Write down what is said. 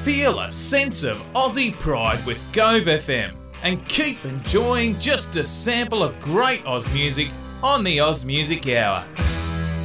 Feel a sense of Aussie pride with Gove FM and keep enjoying just a sample of great Oz music on the Oz Music Hour.